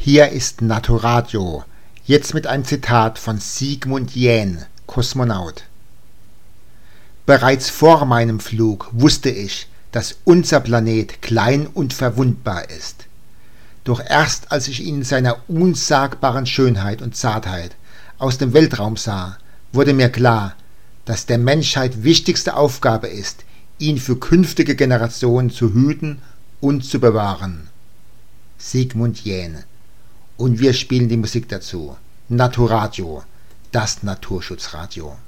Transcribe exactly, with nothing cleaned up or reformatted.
Hier ist Naturadio, jetzt mit einem Zitat von Sigmund Jähn, Kosmonaut. Bereits vor meinem Flug wusste ich, dass unser Planet klein und verwundbar ist. Doch erst als ich ihn in seiner unsagbaren Schönheit und Zartheit aus dem Weltraum sah, wurde mir klar, dass der Menschheit wichtigste Aufgabe ist, ihn für künftige Generationen zu hüten und zu bewahren. Sigmund Jähn. Und wir spielen die Musik dazu. Naturadio, das Naturschutzradio.